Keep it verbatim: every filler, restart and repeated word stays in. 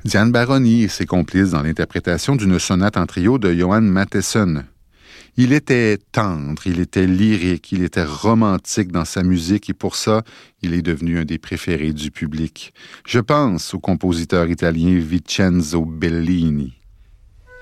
Diane Baroni et ses complices dans l'interprétation d'une sonate en trio de Johann Mattheson. Il était tendre, il était lyrique, il était romantique dans sa musique et pour ça, il est devenu un des préférés du public. Je pense au compositeur italien Vincenzo Bellini.